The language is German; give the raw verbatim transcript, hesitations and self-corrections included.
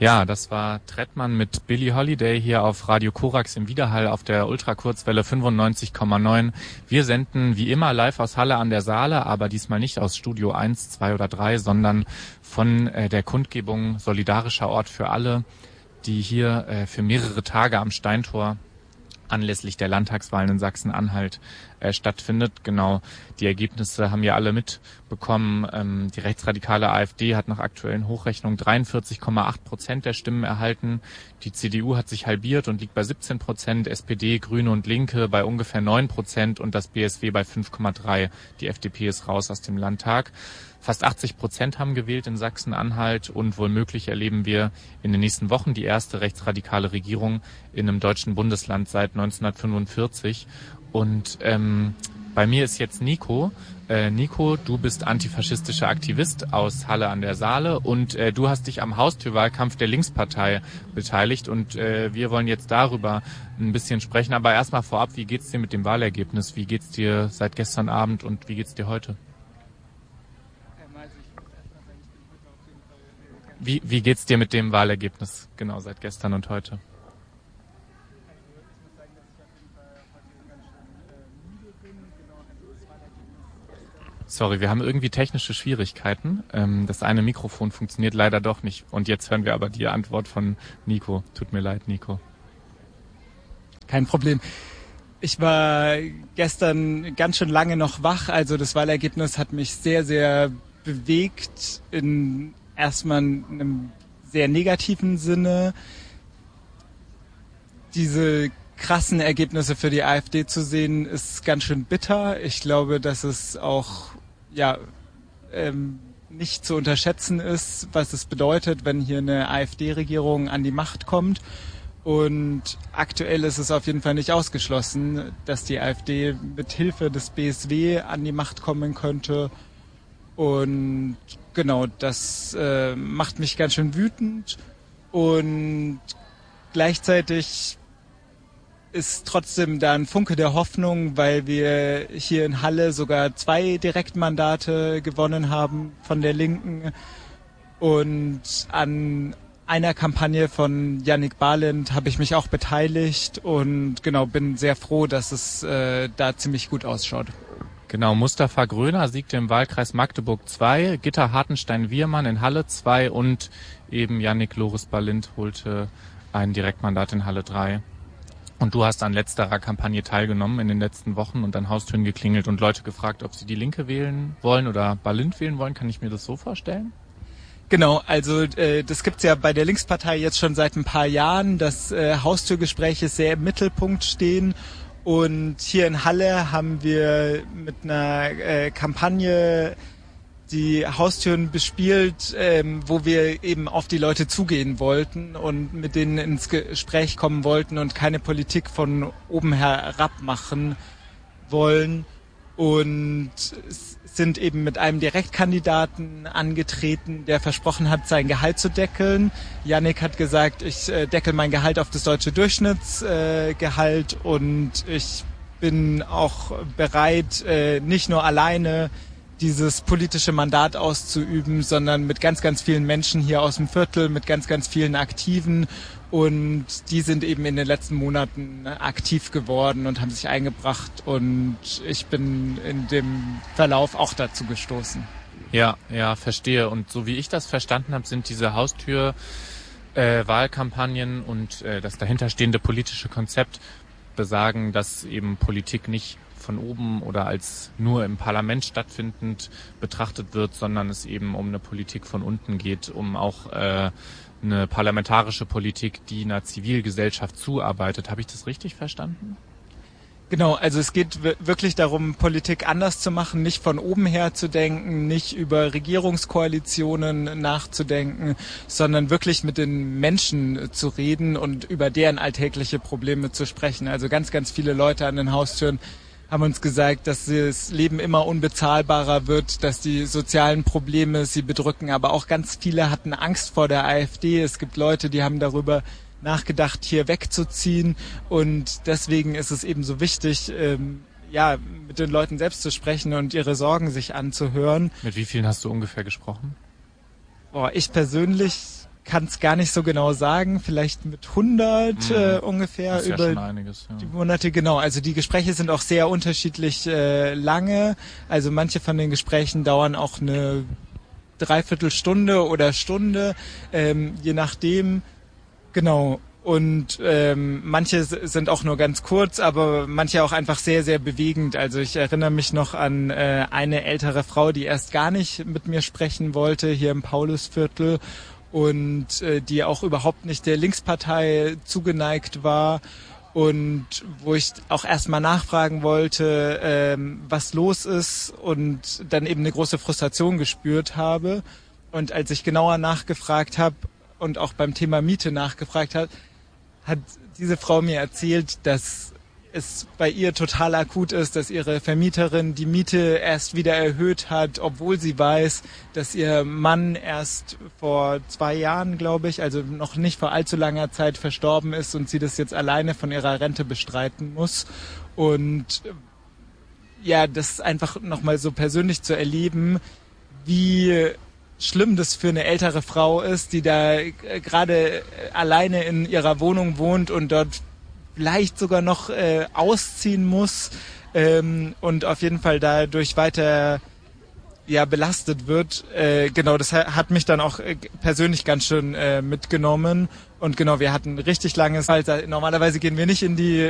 Ja, das war Trettmann mit Billie Holiday hier auf Radio Korax im Widerhall auf der Ultrakurzwelle fünfundneunzig Komma neun. Wir senden wie immer live aus Halle an der Saale, aber diesmal nicht aus Studio eins, zwei oder drei, sondern von äh, der Kundgebung Solidarischer Ort für alle, die hier äh, für mehrere Tage am Steintor anlässlich der Landtagswahlen in Sachsen-Anhalt äh, stattfindet. Genau, die Ergebnisse haben wir alle mitbekommen. Ähm, die rechtsradikale AfD hat nach aktuellen Hochrechnungen dreiundvierzig Komma acht Prozent der Stimmen erhalten. Die C D U hat sich halbiert und liegt bei siebzehn Prozent. S P D, Grüne und Linke bei ungefähr neun Prozent und das B S W bei fünf Komma drei. Die F D P ist raus aus dem Landtag. Fast achtzig Prozent haben gewählt in Sachsen-Anhalt und wohlmöglich erleben wir in den nächsten Wochen die erste rechtsradikale Regierung in einem deutschen Bundesland seit neunzehnhundertfünfundvierzig. Und ähm, bei mir ist jetzt Nico. Äh, Nico, du bist antifaschistischer Aktivist aus Halle an der Saale und äh, du hast dich am Haustürwahlkampf der Linkspartei beteiligt und äh, wir wollen jetzt darüber ein bisschen sprechen. Aber erstmal vorab, wie geht's dir mit dem Wahlergebnis? Wie geht's dir seit gestern Abend und wie geht's dir heute? Wie, wie geht's dir mit dem Wahlergebnis genau seit gestern und heute? Sorry, wir haben irgendwie technische Schwierigkeiten. Das eine Mikrofon funktioniert leider doch nicht. Und jetzt hören wir aber die Antwort von Nico. Tut mir leid, Nico. Kein Problem. Ich war gestern ganz schön lange noch wach. Also das Wahlergebnis hat mich sehr, sehr bewegt in erstmal in einem sehr negativen Sinne. Diese krassen Ergebnisse für die AfD zu sehen, ist ganz schön bitter. Ich glaube, dass es auch ja ähm, nicht zu unterschätzen ist, was es bedeutet, wenn hier eine AfD-Regierung an die Macht kommt. Und aktuell ist es auf jeden Fall nicht ausgeschlossen, dass die AfD mit Hilfe des B S W an die Macht kommen könnte. Und genau, das äh, macht mich ganz schön wütend und gleichzeitig ist trotzdem da ein Funke der Hoffnung, weil wir hier in Halle sogar zwei Direktmandate gewonnen haben von der Linken und an einer Kampagne von Jannik Balint habe ich mich auch beteiligt und genau, bin sehr froh, dass es äh, da ziemlich gut ausschaut. Genau, Mustafa Gröner siegte im Wahlkreis Magdeburg zwei, Gitta Hartenstein-Wiermann in Halle zwei und eben Jannik Loris Balint holte ein Direktmandat in Halle drei. Und du hast an letzterer Kampagne teilgenommen in den letzten Wochen und an Haustüren geklingelt und Leute gefragt, ob sie die Linke wählen wollen oder Balint wählen wollen. Kann ich mir das so vorstellen? Genau, also äh, das gibt's ja bei der Linkspartei jetzt schon seit ein paar Jahren, dass äh, Haustürgespräche sehr im Mittelpunkt stehen. Und hier in Halle haben wir mit einer äh, Kampagne die Haustüren bespielt, ähm, wo wir eben auf die Leute zugehen wollten und mit denen ins Gespräch kommen wollten und keine Politik von oben herab machen wollen. Und sind eben mit einem Direktkandidaten angetreten, der versprochen hat, sein Gehalt zu deckeln. Jannik hat gesagt, ich äh, deckel mein Gehalt auf das deutsche Durchschnittsgehalt äh, und ich bin auch bereit, äh, nicht nur alleine dieses politische Mandat auszuüben, sondern mit ganz, ganz vielen Menschen hier aus dem Viertel, mit ganz, ganz vielen Aktiven. Und die sind eben in den letzten Monaten aktiv geworden und haben sich eingebracht. Und ich bin in dem Verlauf auch dazu gestoßen. Ja, ja, verstehe. Und so wie ich das verstanden habe, sind diese Haustür-Wahlkampagnen äh, und äh, das dahinterstehende politische Konzept besagen, dass eben Politik nicht von oben oder als nur im Parlament stattfindend betrachtet wird, sondern es eben um eine Politik von unten geht, um auch äh, eine parlamentarische Politik, die einer Zivilgesellschaft zuarbeitet. Habe ich das richtig verstanden? Genau, also es geht wirklich darum, Politik anders zu machen, nicht von oben her zu denken, nicht über Regierungskoalitionen nachzudenken, sondern wirklich mit den Menschen zu reden und über deren alltägliche Probleme zu sprechen. Also ganz, ganz viele Leute an den Haustüren haben uns gesagt, dass das Leben immer unbezahlbarer wird, dass die sozialen Probleme sie bedrücken, aber auch ganz viele hatten Angst vor der AfD. Es gibt Leute, die haben darüber nachgedacht, hier wegzuziehen und deswegen ist es eben so wichtig, ähm, ja, mit den Leuten selbst zu sprechen und ihre Sorgen sich anzuhören. Mit wie vielen hast du ungefähr gesprochen? Boah, ich persönlich kann es gar nicht so genau sagen, vielleicht mit hundert mhm. äh, ungefähr das ist über ja schon einiges, ja. die Monate. Genau, also die Gespräche sind auch sehr unterschiedlich äh, lange. Also manche von den Gesprächen dauern auch eine Dreiviertelstunde oder Stunde, ähm, je nachdem. Genau. Und ähm, manche sind auch nur ganz kurz, aber manche auch einfach sehr, sehr bewegend. Also ich erinnere mich noch an äh, eine ältere Frau, die erst gar nicht mit mir sprechen wollte, hier im Paulusviertel, und äh, die auch überhaupt nicht der Linkspartei zugeneigt war. Und wo ich auch erstmal nachfragen wollte, ähm, was los ist, und dann eben eine große Frustration gespürt habe. Und als ich genauer nachgefragt habe und auch beim Thema Miete nachgefragt habe, hat diese Frau mir erzählt, dass es bei ihr total akut ist, dass ihre Vermieterin die Miete erst wieder erhöht hat, obwohl sie weiß, dass ihr Mann erst vor zwei Jahren, glaube ich, also noch nicht vor allzu langer Zeit verstorben ist und sie das jetzt alleine von ihrer Rente bestreiten muss. Und ja, das einfach nochmal so persönlich zu erleben, wie schlimm das für eine ältere Frau ist, die da gerade alleine in ihrer Wohnung wohnt und dort vielleicht sogar noch äh, ausziehen muss ähm, und auf jeden Fall dadurch weiter ja belastet wird. Äh, genau, das hat mich dann auch äh, persönlich ganz schön äh, mitgenommen. Und genau, wir hatten richtig langes Halt. Normalerweise gehen wir nicht in die